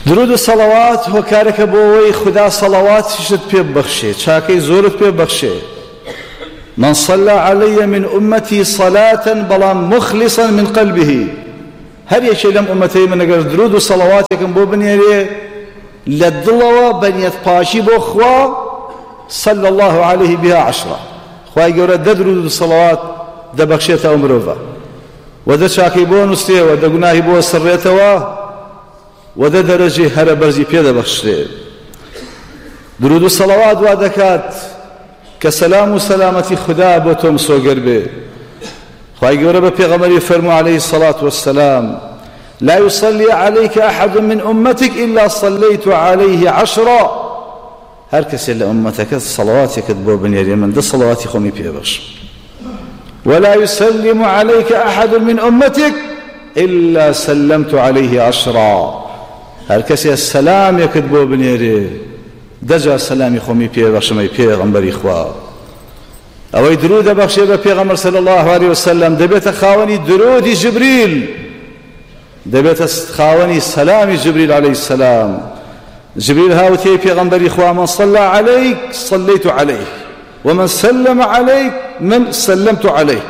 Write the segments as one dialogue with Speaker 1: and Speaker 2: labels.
Speaker 1: درود و صلوات هۆکارێکە بۆ ئەوەی خوددا صلواتیشت پێ ببەخشێ، چاکەی زۆرت پێ ببەخشێ. من صلى علي من أمتي صلاة بەڵام مخلصا من قلبه، هەر یەکێ لەم ئومەتەی من ئەگەر درود و صلواتێکم بۆ بنێرێ لە دڵەوە بەنیەت پاشی بۆ خوا صلى الله عليه بها عشرة، خوای گەورە دە درود و صلوات دەبەخشێتە ئەو مرۆڤە و دە چاکەی بۆ نووسێ و دە گوناهی بۆ سڕێتەوە و دە دەرەجەی هەرە بەرزی پێ دەبەخشرێ. درود و صلوات وا دەکات کە سەلام و سەلامەتی خوددا بۆ تۆ مسۆگەر بێ. خوای گەورە بە پێغەمبەری فەرموو عليه الصلاة والسلام: لا يصلي عليك أحد من أمتك إلا صليت عليه عشرا. هەر کەسێ لە ئومەتەکەت صلواتێکت بۆ بنێرێ من دە صلواتی خۆمی پێبەخشم. ولا يسلم عليك أحد من أمتك إلا سلمت عليه عشرا. هەر کەسێ سەلامێکت بۆ بنێرێ دەجا سەلامی خۆمی پێبەخشم ئەی پێغەمبەری خوا. ئەوەی درود دەبەخشێ بە پێغەمبەر صلی الله عليه وسلم دەبێتە خاوەنی درودی جبریل، دەبێتە خاوەنی سەلامی جبریل عليه السلام. جبريل هاوتي پیغمبری خوا: من صلى عليك صليت عليه ومن سلم عليك من سلمت عليه.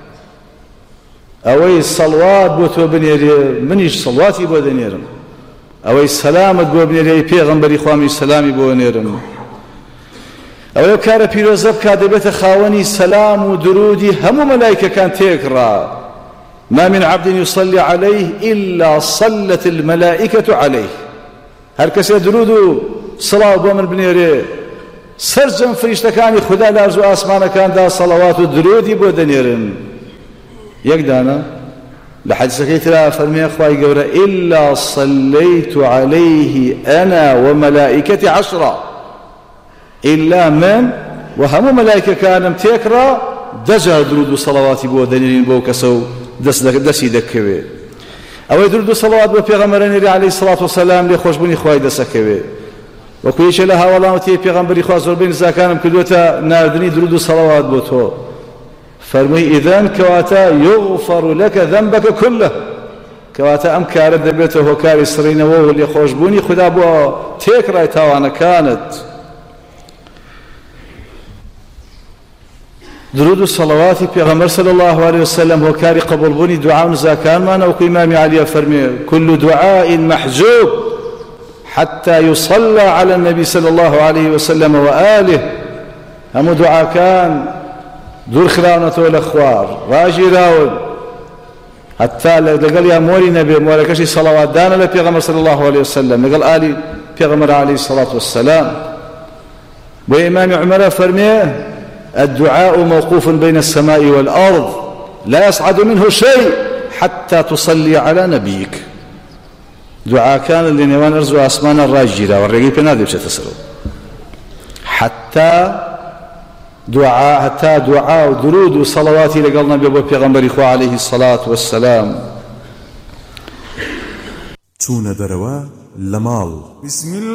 Speaker 1: اوي صلوات بو تو بنيري منيش صلواتي بو دنيرم، اوي سلامت بو بنيري پیغمبری خوا من سلامي بو نيرم. اوي كار پیروزب کا دبت خاوني سلام ودرودي هم ملائكه كان تكرا. ما من عبد يصلي عليه الا صلت الملائكه عليه. هەر کەسێ درود و سڵاو بۆ من بنێرێ سەرجەم فریشتەکانی خوددا لە ئەرز و ئاسمانەکاندا سەڵاوات و درودی بۆ دەنێرن. یەک دانە لە حەدیسەکەی ترا فەرمێ خوای گەورە: إلا صليت عليه أنا وملائكتي عشرا. إلا من وهمو ملائكەکانم تێکڕا دەجا درود و سەڵاواتی بۆ دەنێرین بۆ کەسە و دەستی دەکەوێ. ئەوەی درود و سەڵاوات بۆ پێغەمبەرە نێری عەلەیهی سەڵات وسەلام لێ خۆشبوونی خوای دەسەکەوێ. وەکو یەکێ لە هاوڵاتی پێغەمبەری خوا زۆربەی نزاکانم کردووەتە ناردنی درود و سەڵاوات بۆ تۆ. فەرمووی: ئیذەن کەواتە یوغفەڕ لەکە ذەنبەکە کولە، کەواتە ئەم کارە دەبێتە هۆکاری سڕینەوە و لێ خۆشبوونی خوددا بۆ تێکڕای تاوانەکانت. درود و صلواتی پیغمبر صلی الله علیه وسلم هۆکاری قبولبوونی دوعا و نزاکانمانە. وەکو ئیمامی عەلیە فەرمێ: كل دعاء محجوب حتى يصلى على النبي صلى الله عليه وسلم وآله. هەموو دوعاکان دوور خراونەتەوە لە خوار ڕاگیراون حتا لەگەڵ یا مۆری نەبێ مۆرەکەشی سەڵاواتدانە لە پێغەمبەر صلی الله عليه وسلم لەگەڵ ئالی پێغەمبەر عليه الصلاة والسلام. بۆ ئیمامی عومەرە فەرمێ: الدعاء موقوف بين السماء والأرض لا يصعد منه شيء حتى تصلي على نبيك. دعاء كان اللي نوان أرزو أسمان الراجرة والرقيب نادي بشتسرو حتى دعاء ودرود وصلواتي لقلنا بأبو پیغمبر إخوة عليه الصلاة والسلام.
Speaker 2: چون دروا لمال. بسم الله.